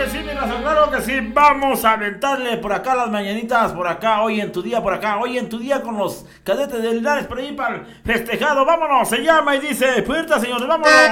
que sí, mi raza, claro que sí. Vamos a aventarle por acá las mañanitas, por acá, hoy en tu día, por acá, hoy en tu día con los cadetes de Linares por ahí para el festejado. Vámonos, se llama y dice, puerta señores, vámonos.